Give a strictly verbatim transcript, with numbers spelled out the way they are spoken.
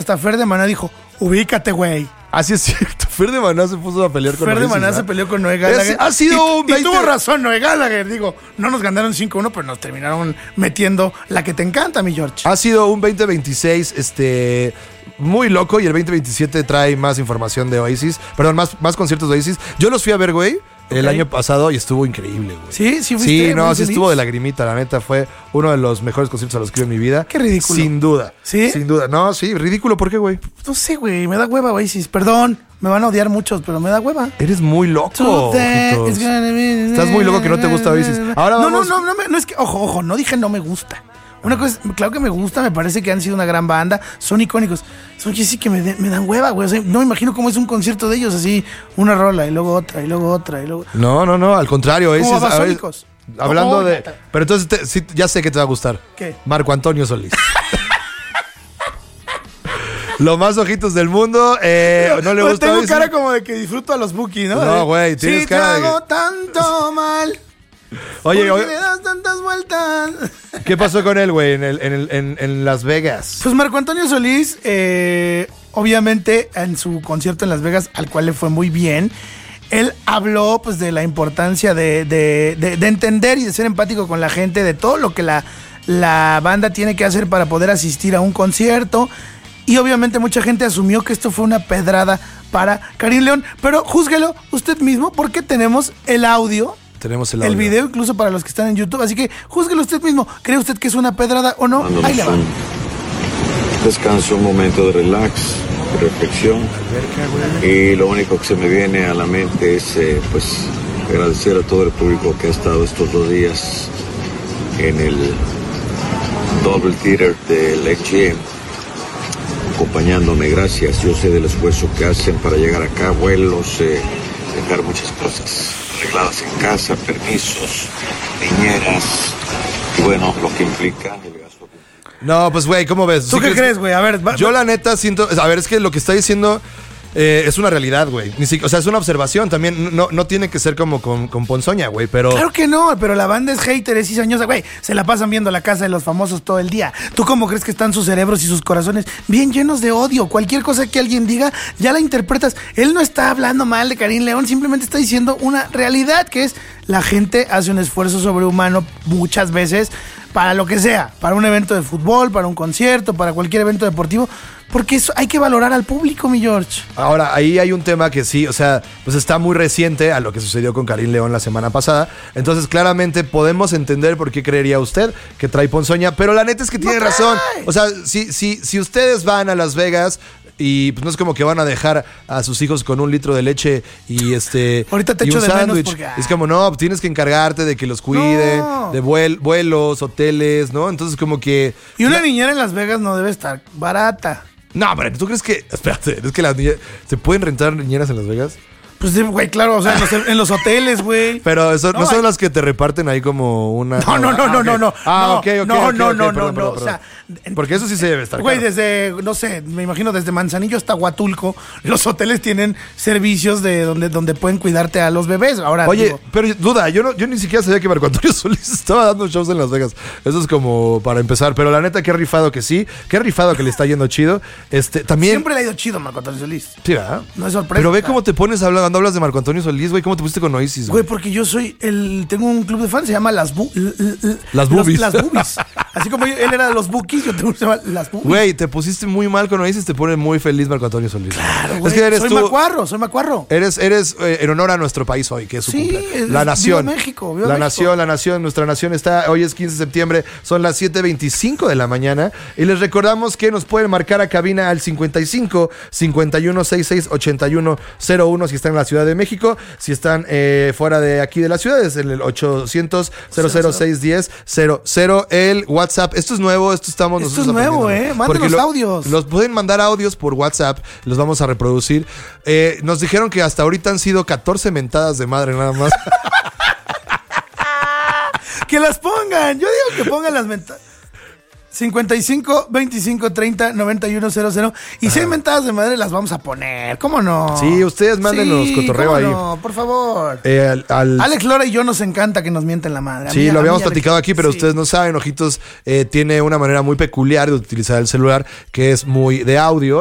Hasta Fer de Maná dijo, ubícate, güey. Así es cierto, Fer de Maná se puso a pelear con Fer de Oasis, Maná ¿verdad? se peleó con Noé Gallagher. Es, ha sido y, un veinte... y tuvo razón Noé Gallagher. Digo, no nos ganaron cinco uno, pero nos terminaron metiendo la que te encanta, mi George. Ha sido un veinte veintiséis este, muy loco y el veinte veintisiete trae más información de Oasis. Perdón, más, más conciertos de Oasis. Yo los fui a ver, güey, el Okay. año pasado y estuvo increíble, güey. Sí, sí fuiste. Sí, no, muy sí feliz. estuvo de lagrimita, la neta. Fue uno de los mejores conciertos a los que he ido en mi vida. Qué ridículo. Sin duda. ¿Sí? Sin duda. No, sí, ridículo. ¿Por qué, güey? No sé, güey, me da hueva, Oasis. Perdón, me van a odiar muchos, pero me da hueva. Eres muy loco. Ojitos. Estás muy loco que no te gusta Oasis. Ahora no, vamos... no, no, no, me- no es que, ojo, ojo, no dije no me gusta. Una cosa, es, claro que me gusta, me parece que han sido una gran banda, son icónicos. Son que sí que me, de- me dan hueva, güey. O sea, no me imagino cómo es un concierto de ellos, así, una rola y luego otra, y luego otra, y luego. No, no, no, al contrario. Oasis, Como a ver, Babasónicos. hablando Oh, de... ya. Pero entonces te- sí, ya sé que te va a gustar. ¿Qué? Marco Antonio Solís. Los más ojitos del mundo. Eh, no le Pues gusta tengo Oasis. cara como de que disfruto a los Bookies, ¿no? No, De, güey, tienes si cara de- te hago tanto mal. Oye, ¿por qué oye, le das tantas vueltas? ¿qué pasó con él, güey, en, el- en, el- en- en Las Vegas? Pues Marco Antonio Solís, eh, obviamente en su concierto en Las Vegas, al cual le fue muy bien, él habló pues de la importancia de, de- de- de entender y de ser empático con la gente, de todo lo que la, la banda tiene que hacer para poder asistir a un concierto. Y obviamente mucha gente asumió que esto fue una pedrada para Karim León, pero júzguelo usted mismo porque tenemos el audio. Tenemos el El audio. video incluso para los que están en YouTube, así que júzguelo usted mismo. ¿Cree usted que es una pedrada o no? Ahí le va. un descanso, un momento de relax, de reflexión. Y lo único que se me viene a la mente es eh, pues agradecer a todo el público que ha estado estos dos días en el Double Theater del H M acompañándome. Gracias, yo sé del esfuerzo que hacen para llegar acá, vuelos, eh, dejar muchas cosas arregladas en casa, permisos, niñeras, y bueno, lo que implica el gasto. No, pues, güey, ¿cómo ves? ¿Tú ¿Sí qué crees, güey? A ver, va- Yo la neta siento... A ver, es que lo que está diciendo eh, es una realidad, güey. Ni si- O sea, es una observación también. No, no tiene que ser como con, con ponzoña, güey, pero... Claro que no, pero la banda es hater, es cizañosa, güey. Se la pasan viendo la casa de los famosos todo el día. ¿Tú cómo crees que están sus cerebros y sus corazones bien llenos de odio? Cualquier cosa que alguien diga, ya la interpretas. Él no está hablando mal de Karim León, simplemente está diciendo una realidad, que es la gente hace un esfuerzo sobrehumano muchas veces para lo que sea, para un evento de fútbol, para un concierto, para cualquier evento deportivo, porque eso hay que valorar al público, mi George. Ahora, ahí hay un tema que sí, o sea, pues está muy reciente a lo que sucedió con Karim León la semana pasada. Entonces, claramente podemos entender por qué creería usted que trae ponzoña, pero la neta es que tiene trae. razón. O sea, si, si, si ustedes van a Las Vegas y pues no es como que van a dejar a sus hijos con un litro de leche y este Ahorita te y echo un de menos sándwich. porque, ah. Es como, no, tienes que encargarte de que los cuiden, No. de vuel- vuelos, hoteles, ¿no? Entonces, como que... Y una niñera en Las Vegas no debe estar barata. No, pero ¿tú crees que... Espérate, es que las niñas... ¿Se pueden rentar niñeras en Las Vegas? Pues sí, güey, claro, o sea, en los, en los hoteles, güey. Pero eso, no, No, son hay- las que te reparten ahí como una... No, no, no, Ah, no, ok. no, no. Ah, No, ok, ok. no, ok, no, ok, no, perdón, no, perdón, no, o perdón. sea, Porque eso sí se debe estar Güey, caro. desde, no sé, me imagino desde Manzanillo hasta Huatulco, los hoteles tienen servicios de donde, donde pueden cuidarte a los bebés. Ahora, Oye, digo, pero duda, yo no, yo ni siquiera sabía que Marco Antonio Solís estaba dando shows en Las Vegas. Eso es como para empezar. Pero la neta, qué rifado que sí. Qué rifado que le está yendo chido. Este, también... siempre le ha ido chido Marco Antonio Solís. Sí, ¿verdad? No es sorpresa. Pero ve cómo te pones hablando, cuando hablas de Marco Antonio Solís, güey. ¿Cómo te pusiste con Oasis, Güey, güey? porque yo soy el. Tengo un club de fans, se llama Las Bu- l- l- l- Las los- Boobies. Las Boobies. Así como yo- él era de los Bookies, yo tengo un que se llama Las Boobies. Güey, te pusiste muy mal con Oasis, te pone muy feliz Marco Antonio Solís. Claro, Es güey. que eres soy tú... macuarro, soy macuarro. Eres, eres eh, en honor a nuestro país hoy, que es su Sí, cumpleaños. es- La nación. viva México, viva la México. nación, la nación, nuestra nación está. Hoy es quince de septiembre, son las siete veinticinco de la mañana. Y les recordamos que nos pueden marcar a cabina al cincuenta y cinco, cincuenta y uno, sesenta y seis, ochenta y uno, cero uno si están en la Ciudad de México. Si están eh, fuera de aquí de la ciudad, es en el ochocientos, cero cero seis diez, cero cero. El WhatsApp. Esto es nuevo, esto estamos Esto nosotros es nuevo, aprendiendo. ¿eh? Mándenos Porque lo- audios. Los pueden mandar audios por WhatsApp, los vamos a reproducir. Eh, nos dijeron que hasta ahorita han sido catorce mentadas de madre nada más. Que las pongan. Yo digo que pongan las mentadas. cincuenta y cinco, veinticinco, treinta, noventa y uno, cero cero. Y si hay mentadas de madre, las vamos a poner. ¿Cómo no? Sí, ustedes mándenos Sí, cotorreo ¿cómo ahí. no? Por favor. Eh, al- al- Alex Lora y yo nos encanta que nos mienten la madre. A Sí, mí- a lo mí habíamos Alex- platicado aquí, pero sí. ustedes no saben, Ojitos eh, tiene una manera muy peculiar de utilizar el celular que es muy de audio.